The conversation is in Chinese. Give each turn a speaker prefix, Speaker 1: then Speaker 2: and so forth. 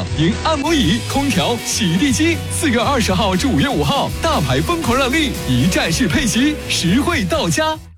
Speaker 1: 奖，赢按摩椅、空调、洗地机。4月20号至5月5号，大牌疯狂让利，一站式配息，实惠到家。